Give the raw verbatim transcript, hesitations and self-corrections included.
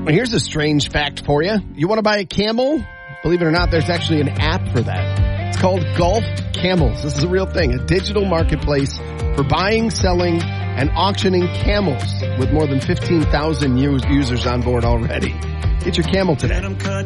Well, here's a strange fact for you. You want to buy a camel? Believe it or not, there's actually an app for that. It's called Golf Camels. This is a real thing, a digital marketplace for buying, selling, and auctioning camels with more than fifteen thousand users on board already. Get your camel today.